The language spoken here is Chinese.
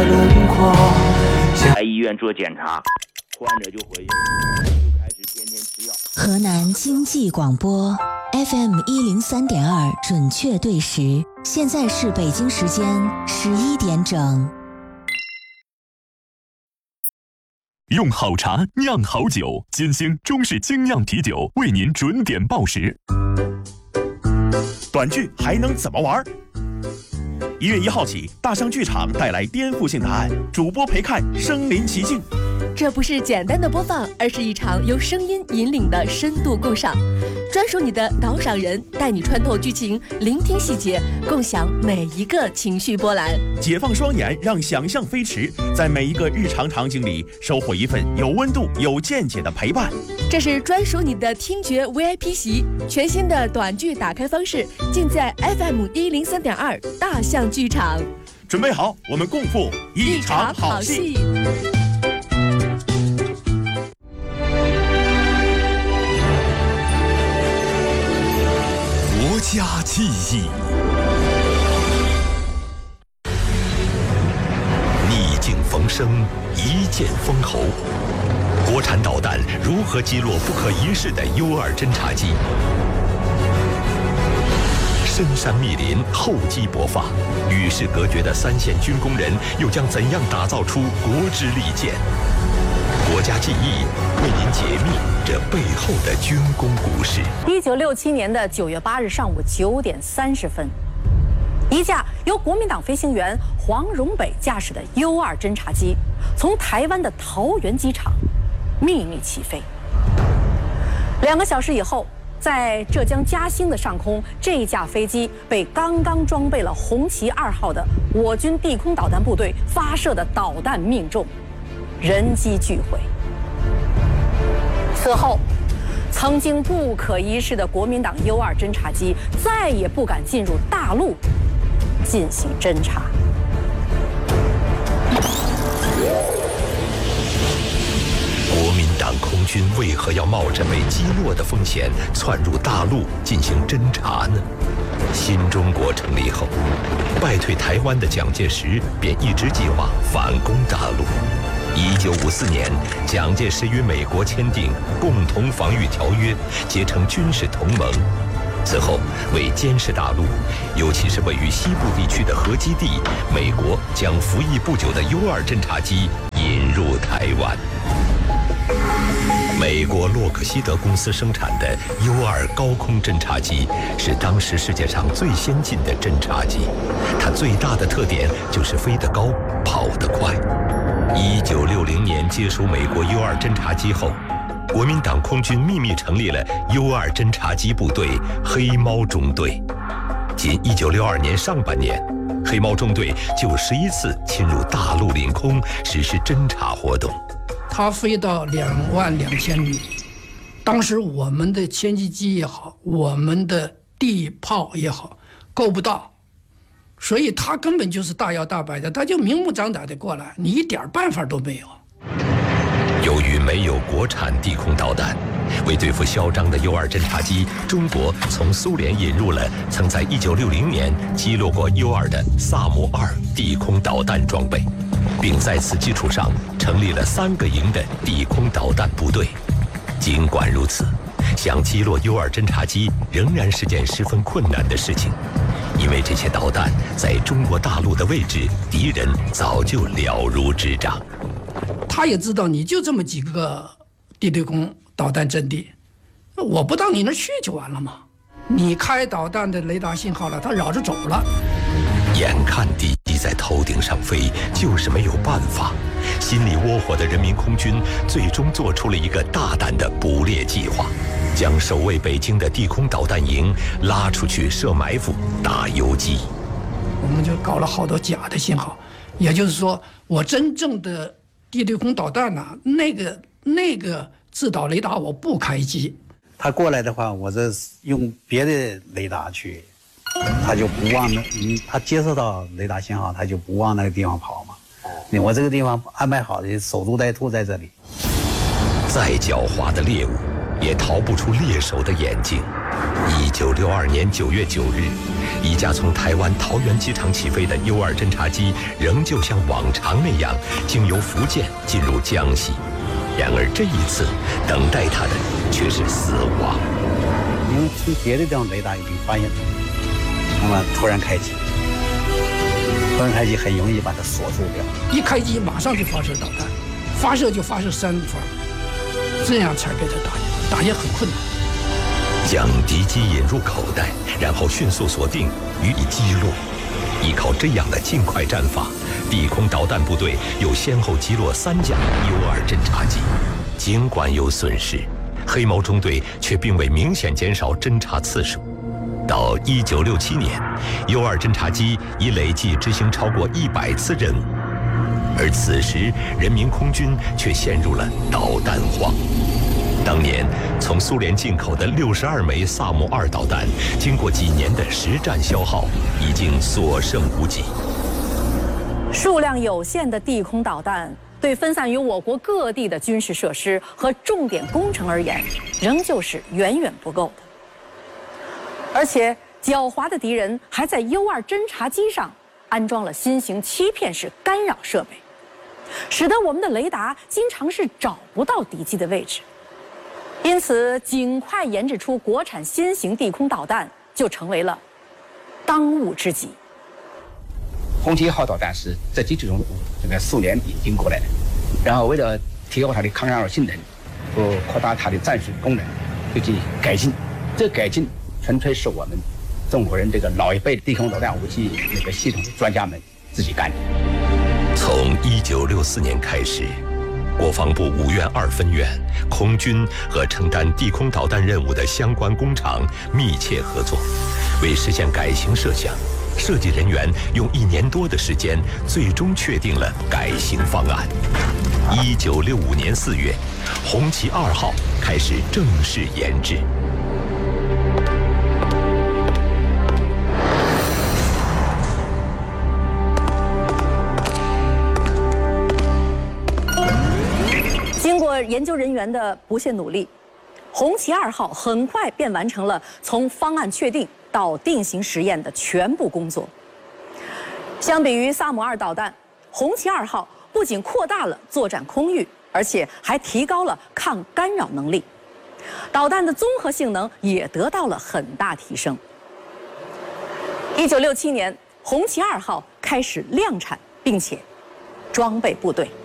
轮廓。 来医院做检查，患者就回去了，就开始天天吃药。 河南经济广播 FM103.2准确对时，现在是北京时间11点整。 用好茶酿好酒，金星中式精酿啤酒为您准点报时。 短剧还能怎么玩？1月1号起，大象剧场带来颠覆性答案，主播陪看身临其境。 这不是简单的播放，而是一场由声音引领的深度共赏。专属你的导赏人，带你穿透剧情，聆听细节，共享每一个情绪波澜。 解放双眼，让想象飞驰，在每一个日常场景里收获一份有温度、有见解的陪伴。 这是专属你的听觉 VIP 席，全新的短剧打开方式，尽在 FM103.2大象剧场。 准备好，我们共赴一场好戏。 国家记忆，逆境逢生，一剑封喉。国产导弹如何击落不可一世的 U2 侦察机？深山密林，厚积薄发，与世隔绝的3线军工人又将怎样打造出国之利剑？国家记忆为您解密这背后的军工故事。 1967年的9月8日上午9点30分，一架由国民党飞行员黄荣北驾驶的 U2 侦察机从台湾的桃园机场秘密起飞。2个小时以后，在浙江嘉兴的上空，这架飞机被刚刚装备了红旗2号的我军地空导弹部队发射的导弹命中，人机俱毁。此后，曾经不可一世的国民党 U2 侦察机再也不敢进入大陆进行侦察。 国民党空军为何要冒着被击落的风险窜入大陆进行侦察呢？新中国成立后，败退台湾的蒋介石便一直计划反攻大陆。1954年，蒋介石与美国签订共同防御条约，结成军事同盟。此后，为监视大陆，尤其是位于西部地区的核基地，美国将服役不久的 U2 侦察机引入台湾。美国洛克希德公司生产的 U2 高空侦察机是当时世界上最先进的侦察机，它最大的特点就是飞得高，跑得快。1960年接收美国 U2 侦察机后，国民党空军秘密成立了 U2 侦察机部队黑猫中队。仅1962年上半年，黑猫中队就11次侵入大陆领空实施侦察活动。 它飞到22000米，当时我们的歼击机也好，我们的地炮也好，够不到，所以它根本就是大摇大摆的，它就明目张胆的过来，你一点办法都没有。 由于没有国产地空导弹，为对付嚣张的 U2 侦察机，中国从苏联引入了曾在1960年击落过 U2 的萨姆2地空导弹装备，并在此基础上成立了3个营的地空导弹部队。尽管如此，想击落 U2 侦察机仍然是件十分困难的事情，因为这些导弹在中国大陆的位置，敌人早就了如指掌。 他也知道你就这么几个地对空导弹阵地，我不到你那儿去就完了吗？你开导弹的雷达信号了，他绕着走了。 眼看敌机在头顶上飞，就是没有办法。心里窝火的人民空军最终做出了一个大胆的捕猎计划，将守卫北京的地空导弹营拉出去设埋伏、打游击。 我们就搞了好多假的信号，也就是说，我真正的地对空导弹呢，那个制导雷达我不开机。 他过来的话，我这用别的雷达去，他就不往他接收到雷达信号，他就不往那个地方跑嘛。我这个地方安排好的，守株待兔在这里。 再狡猾的猎物，也逃不出猎手的眼睛。 1962年9月9日，一架从台湾桃园机场起飞的U-2侦察机，仍旧像往常那样经由福建进入江西。然而这一次，等待他的却是死亡。 因为从别的地方雷达已经发现，那么突然开机很容易把它锁住掉。 一开机马上就发射导弹，发射就发射3发，这样才给他打也很困难。 将敌机引入口袋，然后迅速锁定，予以击落。依靠这样的尽快战法，地空导弹部队又先后击落3架U-2侦察机。尽管有损失，黑毛中队却并未明显减少侦察次数。到1967年，U-2侦察机已累计执行超过100次任务，而此时人民空军却陷入了导弹荒。当年从苏联进口的62枚萨姆2导弹，经过几年的实战消耗，已经所剩无几。 数量有限的地空导弹，对分散于我国各地的军事设施和重点工程而言，仍旧是远远不够的。而且，狡猾的敌人还在 U-2侦察机上安装了新型欺骗式干扰设备，使得我们的雷达经常是找不到敌机的位置。因此，尽快研制出国产新型地空导弹就成为了当务之急。 红旗1号导弹是这几种这个苏联引进过来的，然后为了提高它的抗干扰性能和扩大它的战术功能，就进行改进。这个改进纯粹是我们中国人这个老一辈地空导弹武器那个系统的专家们自己干的。 从1964年开始，国防部5院2分院、空军和承担地空导弹任务的相关工厂密切合作，为实现改型设想，设计人员用1年多的时间，最终确定了改型方案。1965年4月，红旗2号开始正式研制。 经过研究人员的不懈努力，红旗2号很快便完成了从方案确定到定型实验的全部工作。相比于萨姆2导弹，红旗2号不仅扩大了作战空域，而且还提高了抗干扰能力，导弹的综合性能也得到了很大提升。1967年，红旗2号开始量产，并且装备部队。